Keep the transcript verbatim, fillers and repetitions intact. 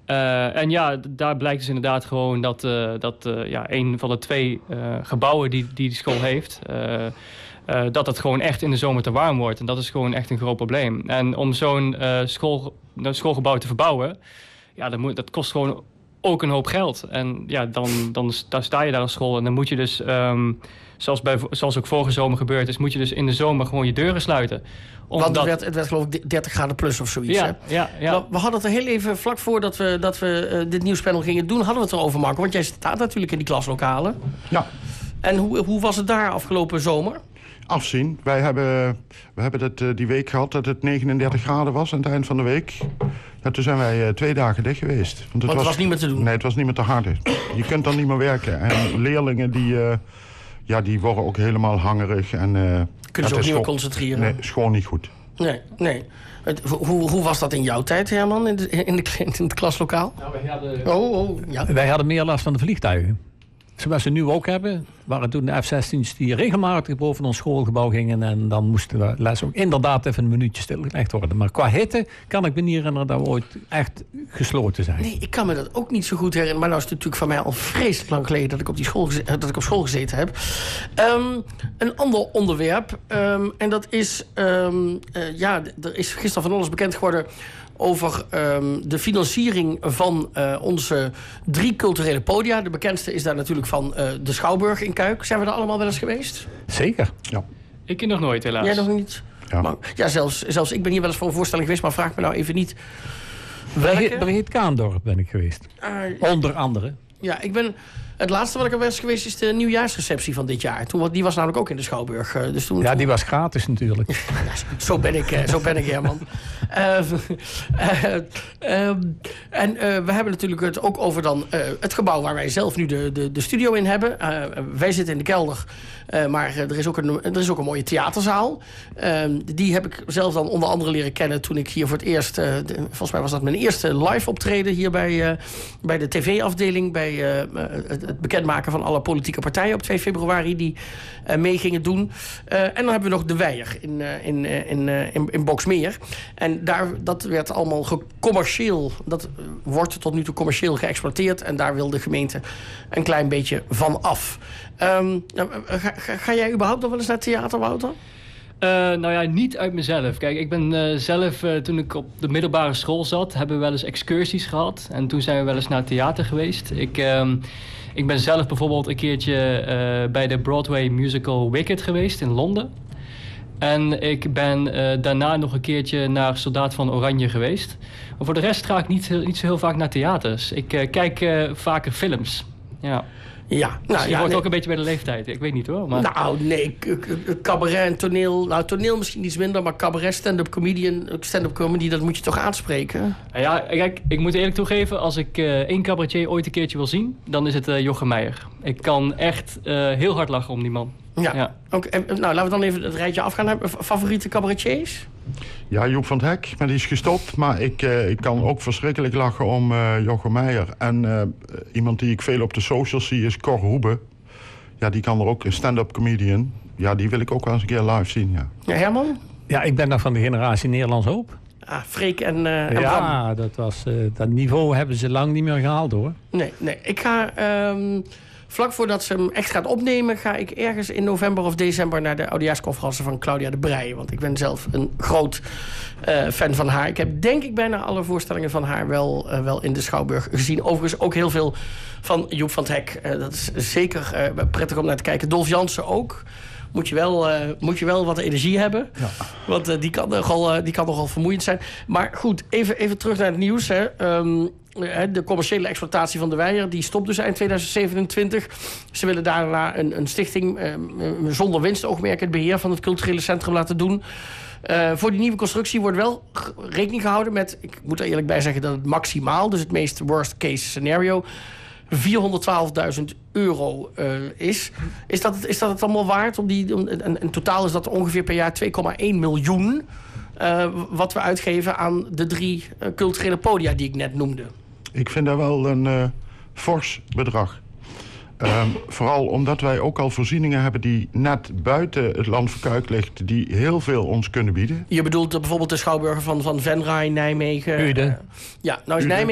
Uh, en ja, d- daar blijkt dus inderdaad gewoon dat, uh, dat uh, ja, een van de twee uh, gebouwen die, die die school heeft... Uh, uh, dat het gewoon echt in de zomer te warm wordt. En dat is gewoon echt een groot probleem. En om zo'n uh, school, schoolgebouw te verbouwen... ja, dat, moet, dat kost gewoon ook een hoop geld. En ja, dan, dan, dan sta je daar als school en dan moet je dus... Um, zoals, bij, zoals ook vorige zomer gebeurd is... moet je dus in de zomer gewoon je deuren sluiten. Omdat... Want het werd, het werd geloof ik dertig graden plus of zoiets. Ja, hè? ja, ja. We, we hadden het er heel even vlak voordat we, dat we uh, dit nieuwspanel gingen doen... hadden we het erover, Marco. Want jij staat natuurlijk in die klaslokalen. Ja. En hoe, hoe was het daar afgelopen zomer? Afzien. Wij hebben, we hebben het, uh, die week gehad dat het negenendertig graden was aan het eind van de week. Ja, toen zijn wij uh, twee dagen dicht geweest. Want het, Want het was, was niet meer te doen? Nee, het was niet meer te hard. Je kunt dan niet meer werken. En leerlingen die, uh, ja, die worden ook helemaal hangerig. En, uh, kunnen ze ook niet meer concentreren? Nee, is gewoon niet goed. Nee, nee. Het, hoe, hoe was dat in jouw tijd, Herman, in, de, in, de, in het klaslokaal? Nou, wij hadden... Oh, oh, ja. Wij hadden meer last van de vliegtuigen. Zoals ze nu ook hebben, waren toen de F zestien's die regelmatig boven ons schoolgebouw gingen. En dan moesten we les ook inderdaad even een minuutje stilgelegd worden. Maar qua hitte kan ik me niet herinneren dat we ooit echt gesloten zijn. Nee, ik kan me dat ook niet zo goed herinneren. Maar nou is het natuurlijk van mij al vreselijk lang geleden dat ik op, die school, geze- dat ik op school gezeten heb. Um, een ander onderwerp. Um, en dat is, um, uh, ja, er is gisteren van alles bekend geworden over um, de financiering van uh, onze drie culturele podia. De bekendste is daar natuurlijk van uh, de Schouwburg in Kuik. Zijn we daar allemaal wel eens geweest? Zeker. Ja. Ik nog nooit, helaas. Jij nog niet? Ja, maar, ja zelfs, zelfs ik ben hier wel eens voor een voorstelling geweest, maar vraag me nou even niet welke. Bij het Kaandorp ben ik geweest. Uh, Onder andere. Ja, ik ben... Het laatste wat ik er was geweest is de nieuwjaarsreceptie van dit jaar. Toen, die was namelijk ook in de Schouwburg. Dus toen, ja, toen... die was gratis natuurlijk. Ja, zo ben ik, zo ben ik Herman. uh, uh, uh, en uh, we hebben natuurlijk het ook over dan, uh, het gebouw waar wij zelf nu de, de, de studio in hebben. Uh, wij zitten in de kelder, uh, maar uh, er, is ook een, er is ook een mooie theaterzaal. Uh, die heb ik zelf dan onder andere leren kennen toen ik hier voor het eerst... Uh, de, volgens mij was dat mijn eerste live optreden hier bij, uh, bij de tv-afdeling. Bij uh, het, het bekendmaken van alle politieke partijen op twee februari die uh, mee gingen doen. Uh, en dan hebben we nog de Weijer in, uh, in, uh, in, uh, in, in Boxmeer. En daar, dat werd allemaal commercieel, dat uh, wordt tot nu toe commercieel geëxploiteerd. En daar wil de gemeente een klein beetje van af. Um, ga, ga, ga jij überhaupt nog wel eens naar het theater, Wouter? Uh, nou ja, niet uit mezelf. Kijk, ik ben uh, zelf, uh, toen ik op de middelbare school zat, hebben we wel eens excursies gehad. En toen zijn we wel eens naar het theater geweest. Ik, uh, ik ben zelf bijvoorbeeld een keertje uh, bij de Broadway musical Wicked geweest in Londen. En ik ben uh, daarna nog een keertje naar Soldaat van Oranje geweest. Maar voor de rest ga ik niet, niet zo heel vaak naar theaters. Ik uh, kijk uh, vaker films. Ja. Ja, dus nou, je ja, wordt nee. ook een beetje bij de leeftijd. Ik weet niet hoor. Maar... Nou, nee. k- k- cabaret en toneel. Nou, toneel misschien iets minder, maar cabaret, stand-up comedian, stand-up comedy, dat moet je toch aanspreken? Ja, kijk, ik moet eerlijk toegeven, als ik uh, één cabaretier ooit een keertje wil zien, dan is het uh, Jochem Meijer. Ik kan echt uh, heel hard lachen om die man. Ja. Ja. Okay, nou, laten we dan even het rijtje afgaan. Hebben we favoriete cabaretiers? Ja, Joep van het Hek, maar die is gestopt. Maar ik, uh, ik kan ook verschrikkelijk lachen om uh, Jochem Meijer. En uh, iemand die ik veel op de socials zie is Cor Hoebe. Ja, die kan er ook, een stand-up comedian. Ja, die wil ik ook wel eens een keer live zien, ja. Ja, Herman? Ja, ik ben nog van de generatie Nederlands Hoop. Ah, Freek en, uh, en ja, Bram. dat, was, uh, dat niveau hebben ze lang niet meer gehaald, hoor. Nee, nee. Ik ga... Um, vlak voordat ze hem echt gaat opnemen, ga ik ergens in november of december naar de oudejaarsconferentie van Claudia de Breij. Want ik ben zelf een groot uh, fan van haar. Ik heb denk ik bijna alle voorstellingen van haar wel, uh, wel in de Schouwburg gezien. Overigens ook heel veel van Joep van het Hek. Uh, dat is zeker uh, prettig om naar te kijken. Dolf Jansen ook. Moet je wel, uh, moet je wel wat energie hebben. Ja. Want uh, die, kan nogal, uh, die kan nogal vermoeiend zijn. Maar goed, even, even terug naar het nieuws. Hè. Um, de commerciële exploitatie van de Weijer, die stopt dus eind tweeduizend zevenentwintig. Ze willen daarna een, een stichting um, zonder winstoogmerk het beheer van het culturele centrum laten doen. Uh, voor die nieuwe constructie wordt wel rekening gehouden met, ik moet er eerlijk bij zeggen dat het maximaal, dus het meest worst case scenario, vierhonderdtwaalfduizend euro uh, is. Is dat, het, is dat het allemaal waard? Om die, om, en, en totaal is dat ongeveer per jaar twee komma één miljoen. Uh, wat we uitgeven aan de drie uh, culturele podia die ik net noemde. Ik vind dat wel een uh, fors bedrag. Um, vooral omdat wij ook al voorzieningen hebben die net buiten het land van Kuik ligt, die heel veel ons kunnen bieden. Je bedoelt uh, bijvoorbeeld de schouwburger van, van Venray, Nijmegen. Uden. Uh, ja, nou is Uden. Nijmegen